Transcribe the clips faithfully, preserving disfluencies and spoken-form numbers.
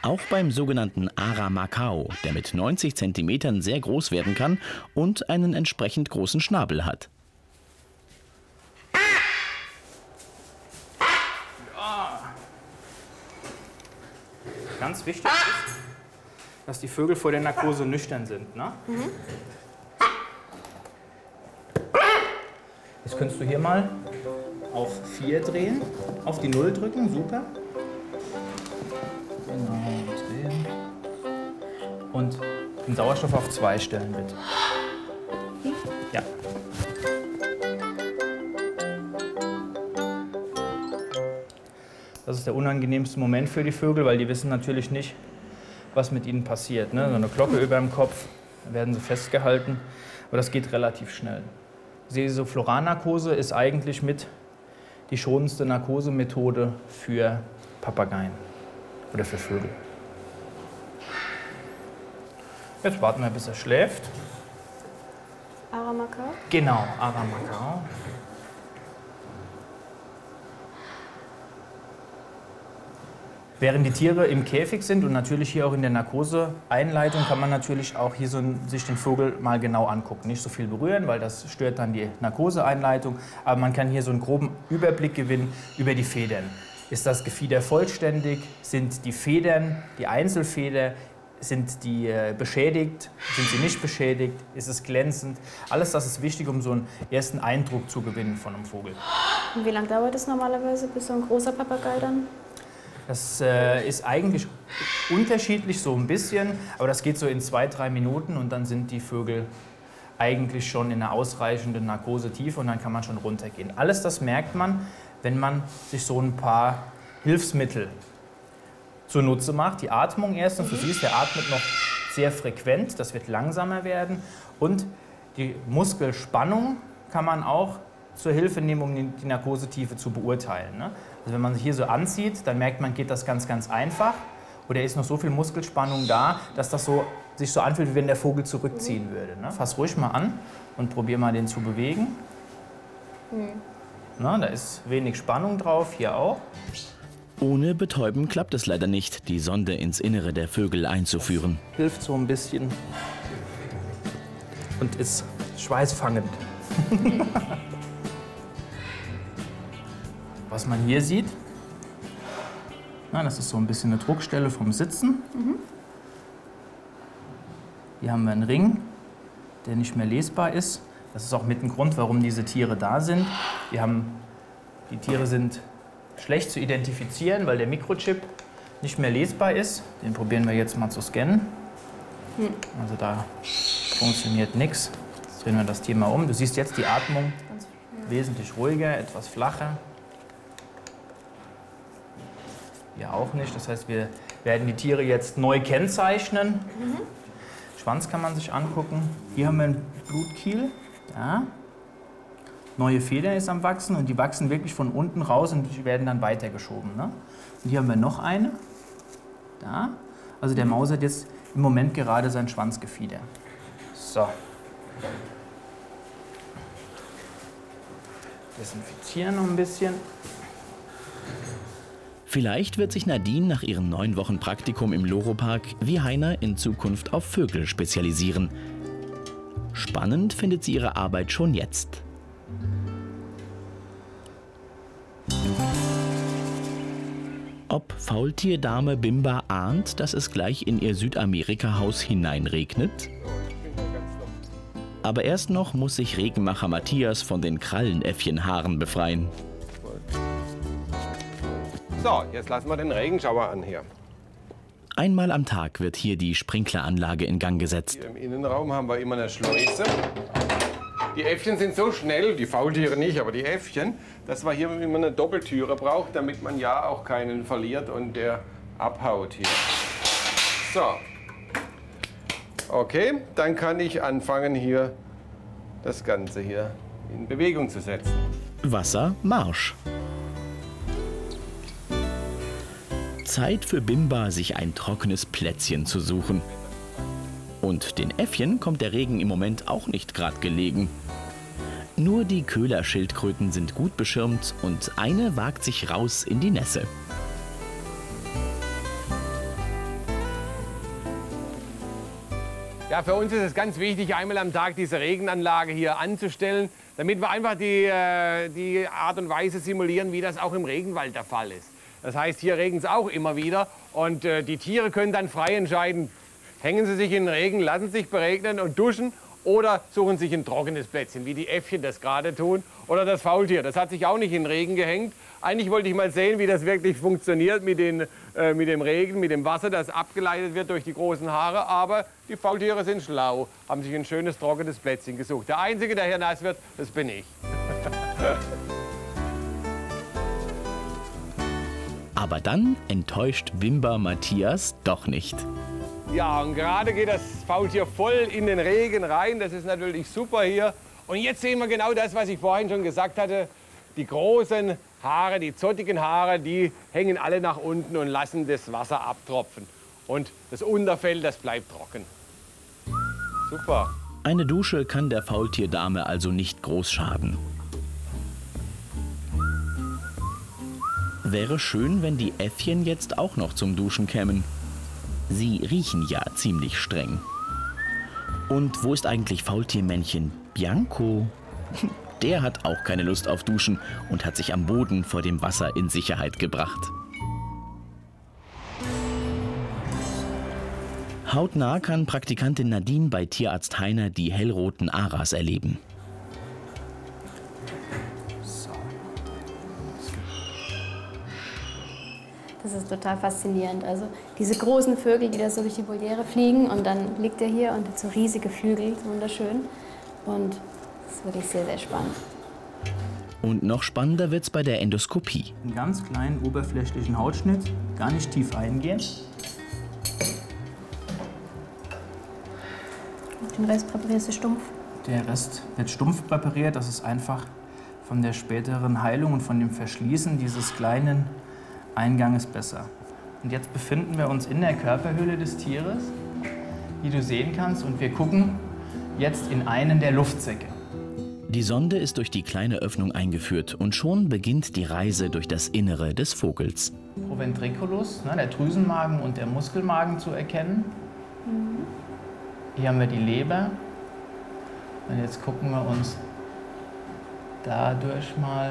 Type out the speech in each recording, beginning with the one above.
Auch beim sogenannten Ara-Macao, der mit neunzig Zentimetern sehr groß werden kann und einen entsprechend großen Schnabel hat. Ganz wichtig ist, dass die Vögel vor der Narkose nüchtern sind. Ne? Mhm. Jetzt könntest du hier mal auf vier drehen, auf die Null drücken, super. Genau, drehen. Und den Sauerstoff auf zwei stellen, bitte. Ja. Das ist der unangenehmste Moment für die Vögel, weil die wissen natürlich nicht, was mit ihnen passiert. Ne? So eine Glocke über dem Kopf, dann werden sie festgehalten, aber das geht relativ schnell. Sesofloralnarkose ist eigentlich mit die schonendste Narkosemethode für Papageien oder für Vögel. Jetzt warten wir, bis er schläft. Ara-Macao? Genau, Ara-Macao. Während die Tiere im Käfig sind und natürlich hier auch in der Narkoseeinleitung, kann man natürlich auch hier so sich den Vogel mal genau angucken. Nicht so viel berühren, weil das stört dann die Narkoseeinleitung. Aber man kann hier so einen groben Überblick gewinnen über die Federn. Ist das Gefieder vollständig? Sind die Federn, die Einzelfeder, sind die äh, beschädigt? Sind sie nicht beschädigt? Ist es glänzend? Alles das ist wichtig, um so einen ersten Eindruck zu gewinnen von einem Vogel. Und wie lange dauert es normalerweise, bis so ein großer Papagei dann? Das äh, ist eigentlich unterschiedlich so ein bisschen, aber das geht so in zwei, drei Minuten und dann sind die Vögel eigentlich schon in einer ausreichenden Narkosetiefe und dann kann man schon runtergehen. Alles das merkt man, wenn man sich so ein paar Hilfsmittel zunutze macht. Die Atmung erstens, du siehst, der atmet noch sehr frequent, das wird langsamer werden und die Muskelspannung kann man auch zur Hilfe nehmen, um die Narkosetiefe zu beurteilen. Ne? Also wenn man sich hier so anzieht, dann merkt man, geht das ganz, ganz einfach. Oder ist noch so viel Muskelspannung da, dass das so, sich so anfühlt, wie wenn der Vogel zurückziehen würde. Ne? Fass ruhig mal an und probier mal, den zu bewegen. Mhm. Na, da ist wenig Spannung drauf, hier auch. Ohne Betäuben klappt es leider nicht, die Sonde ins Innere der Vögel einzuführen. Das hilft so ein bisschen und ist schweißfangend. Was man hier sieht, na, das ist so ein bisschen eine Druckstelle vom Sitzen. Mhm. Hier haben wir einen Ring, der nicht mehr lesbar ist. Das ist auch mit ein Grund, warum diese Tiere da sind. Wir haben, die Tiere sind schlecht zu identifizieren, weil der Mikrochip nicht mehr lesbar ist. Den probieren wir jetzt mal zu scannen. Mhm. Also da funktioniert nichts. Jetzt drehen wir das Tier mal um. Du siehst jetzt die Atmung wesentlich ruhiger, etwas flacher. Hier auch nicht. Das heißt, wir werden die Tiere jetzt neu kennzeichnen. Mhm. Schwanz kann man sich angucken. Hier haben wir einen Blutkiel. Ja. Neue Feder ist am Wachsen und die wachsen wirklich von unten raus und die werden dann weitergeschoben. Ne? Und hier haben wir noch eine. Da. Also der Maus hat jetzt im Moment gerade sein Schwanzgefieder. So. Desinfizieren noch ein bisschen. Vielleicht wird sich Nadine nach ihren neun Wochen Praktikum im Loro-Park wie Heiner in Zukunft auf Vögel spezialisieren. Spannend findet sie ihre Arbeit schon jetzt. Ob Faultierdame Bimba ahnt, dass es gleich in ihr Südamerika-Haus hineinregnet? Aber erst noch muss sich Regenmacher Matthias von den Krallenäffchenhaaren befreien. So, jetzt lassen wir den Regenschauer an hier. Einmal am Tag wird hier die Sprinkleranlage in Gang gesetzt. Hier im Innenraum haben wir immer eine Schleuse. Die Äffchen sind so schnell, die Faultiere nicht, aber die Äffchen, dass wir hier immer eine Doppeltüre braucht, damit man ja auch keinen verliert und der abhaut hier. So. Okay, dann kann ich anfangen, hier das Ganze hier in Bewegung zu setzen. Wasser, Marsch. Zeit für Bimba, sich ein trockenes Plätzchen zu suchen. Und den Äffchen kommt der Regen im Moment auch nicht gerade gelegen. Nur die Köhlerschildkröten sind gut beschirmt und eine wagt sich raus in die Nässe. Ja, für uns ist es ganz wichtig, einmal am Tag diese Regenanlage hier anzustellen, damit wir einfach die, äh, die Art und Weise simulieren, wie das auch im Regenwald der Fall ist. Das heißt, hier regnet es auch immer wieder und äh, die Tiere können dann frei entscheiden, hängen sie sich in den Regen, lassen sich beregnen und duschen oder suchen sich ein trockenes Plätzchen, wie die Äffchen das gerade tun, oder das Faultier. Das hat sich auch nicht in den Regen gehängt. Eigentlich wollte ich mal sehen, wie das wirklich funktioniert mit, den, äh, mit dem Regen, mit dem Wasser, das abgeleitet wird durch die großen Haare. Aber die Faultiere sind schlau, haben sich ein schönes, trockenes Plätzchen gesucht. Der Einzige, der hier nass wird, das bin ich. Aber dann enttäuscht Bimba Matthias doch nicht. Ja, und gerade geht das Faultier voll in den Regen rein. Das ist natürlich super hier. Und jetzt sehen wir genau das, was ich vorhin schon gesagt hatte. Die großen Haare, die zottigen Haare, die hängen alle nach unten und lassen das Wasser abtropfen. Und das Unterfell, das bleibt trocken. Super. Eine Dusche kann der Faultierdame also nicht groß schaden. Wäre schön, wenn die Äffchen jetzt auch noch zum Duschen kämen. Sie riechen ja ziemlich streng. Und wo ist eigentlich Faultiermännchen Bianco? Der hat auch keine Lust auf Duschen und hat sich am Boden vor dem Wasser in Sicherheit gebracht. Hautnah kann Praktikantin Nadine bei Tierarzt Heiner die hellroten Aras erleben. Das ist total faszinierend. Also diese großen Vögel, die da so durch die Voliere fliegen und dann liegt er hier und hat so riesige Flügel, wunderschön. Und das ist wirklich sehr, sehr spannend. Und noch spannender wird's bei der Endoskopie. Einen ganz kleinen oberflächlichen Hautschnitt, gar nicht tief eingehen. Und den Rest präparierst du stumpf? Der Rest wird stumpf präpariert. Das ist einfach von der späteren Heilung und von dem Verschließen dieses kleinen Einganges besser. Und jetzt befinden wir uns in der Körperhülle des Tieres, wie du sehen kannst. Und wir gucken jetzt in einen der Luftsäcke. Die Sonde ist durch die kleine Öffnung eingeführt und schon beginnt die Reise durch das Innere des Vogels. Proventriculus, ne, der Drüsenmagen und der Muskelmagen zu erkennen. Mhm. Hier haben wir die Leber. Und jetzt gucken wir uns dadurch mal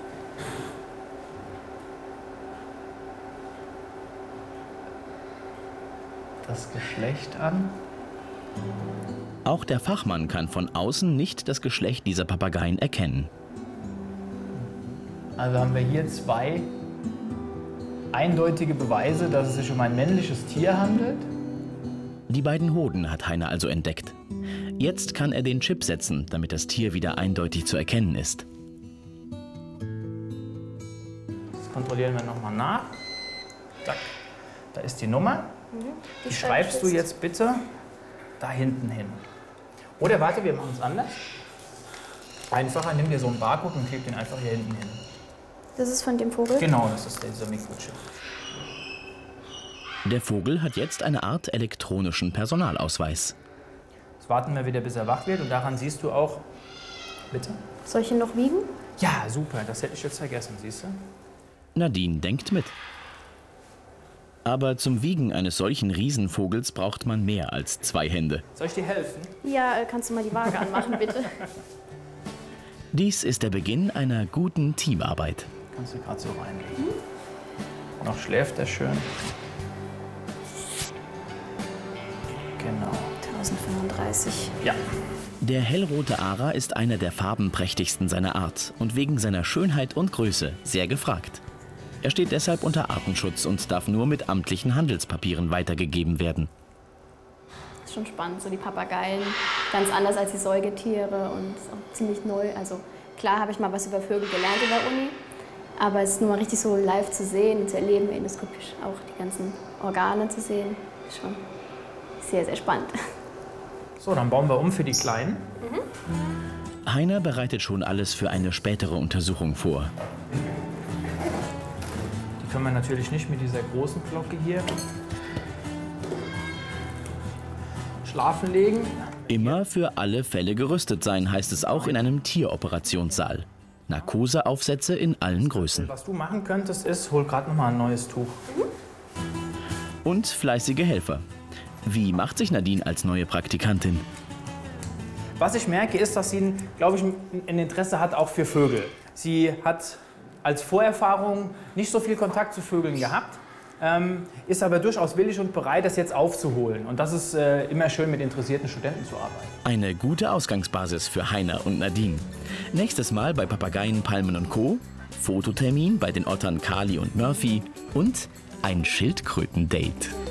das Geschlecht an. Auch der Fachmann kann von außen nicht das Geschlecht dieser Papageien erkennen. Also haben wir hier zwei eindeutige Beweise, dass es sich um ein männliches Tier handelt. Die beiden Hoden hat Heiner also entdeckt. Jetzt kann er den Chip setzen, damit das Tier wieder eindeutig zu erkennen ist. Das kontrollieren wir nochmal nach. Zack. Da ist die Nummer. Mhm. Die, die schreibst du jetzt bitte da hinten hin. Oder warte, wir machen es anders. Einfacher, nimm dir so einen Barcode und kleb den einfach hier hinten hin. Das ist von dem Vogel? Genau, das ist dieser Mikrochip. Der Vogel hat jetzt eine Art elektronischen Personalausweis. Jetzt warten wir wieder, bis er wach wird. Und daran siehst du auch... Bitte? Soll ich ihn noch wiegen? Ja, super. Das hätte ich jetzt vergessen, siehst du? Nadine denkt mit. Aber zum Wiegen eines solchen Riesenvogels braucht man mehr als zwei Hände. Soll ich dir helfen? Ja, kannst du mal die Waage anmachen, bitte? Dies ist der Beginn einer guten Teamarbeit. Kannst du gerade so reinlegen. Mhm. Noch schläft er schön. Genau. tausendfünfunddreißig. Ja. Der hellrote Ara ist einer der farbenprächtigsten seiner Art und wegen seiner Schönheit und Größe sehr gefragt. Er steht deshalb unter Artenschutz und darf nur mit amtlichen Handelspapieren weitergegeben werden. Das ist schon spannend, so die Papageien, ganz anders als die Säugetiere und ist auch ziemlich neu. Also klar habe ich mal was über Vögel gelernt in der Uni, aber es ist nur mal richtig so live zu sehen und zu erleben, endoskopisch auch die ganzen Organe zu sehen, ist schon sehr, sehr spannend. So, dann bauen wir um für die Kleinen. Mhm. Heiner bereitet schon alles für eine spätere Untersuchung vor. Die können wir natürlich nicht mit dieser großen Glocke hier schlafen legen. Immer für alle Fälle gerüstet sein, heißt es auch in einem Tieroperationssaal. Narkoseaufsätze in allen Größen. Was du machen könntest, ist, hol gerade noch mal ein neues Tuch. Und fleißige Helfer. Wie macht sich Nadine als neue Praktikantin? Was ich merke, ist, dass sie, glaube ich, ein Interesse hat auch für Vögel. Sie hat als Vorerfahrung nicht so viel Kontakt zu Vögeln gehabt, ähm, ist aber durchaus willig und bereit, das jetzt aufzuholen. Und das ist äh, immer schön, mit interessierten Studenten zu arbeiten. Eine gute Ausgangsbasis für Heiner und Nadine. Nächstes Mal bei Papageien, Palmen und Co. Fototermin bei den Ottern Kali und Murphy und ein Schildkrötendate.